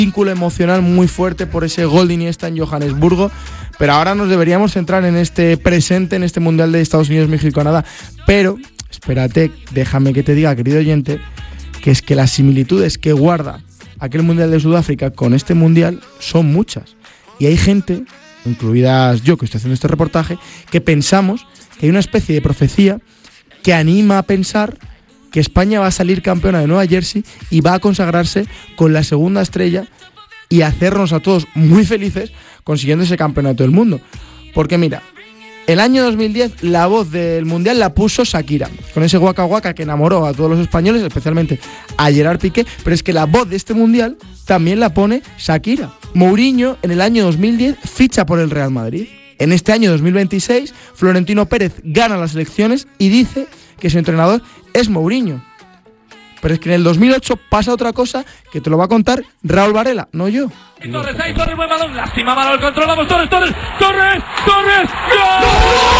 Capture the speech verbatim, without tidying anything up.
vínculo emocional muy fuerte por ese gol de Iniesta en Johannesburgo, pero ahora nos deberíamos centrar en este presente, en este Mundial de Estados Unidos, México y Canadá. Pero, espérate, déjame que te diga, querido oyente, que es que las similitudes que guarda aquel Mundial de Sudáfrica con este Mundial son muchas. Y hay gente, incluidas yo que estoy haciendo este reportaje, que pensamos que hay una especie de profecía que anima a pensar que España va a salir campeona de Nueva Jersey y va a consagrarse con la segunda estrella y hacernos a todos muy felices consiguiendo ese campeonato del mundo. Porque mira, el año dos mil diez la voz del Mundial la puso Shakira, con ese Waka Waka que enamoró a todos los españoles, especialmente a Gerard Piqué, pero es que la voz de este Mundial también la pone Shakira. Mourinho en el año dos mil diez ficha por el Real Madrid. En este año dos mil veintiséis, Florentino Pérez gana las elecciones y dice que su entrenador es Mourinho. Pero es que en el dos mil ocho pasa otra cosa que te lo va a contar Raúl Varela, no yo. Torres, ahí Torres, buen balón, lástima, balón, controlamos, Torres, Torres, Torres,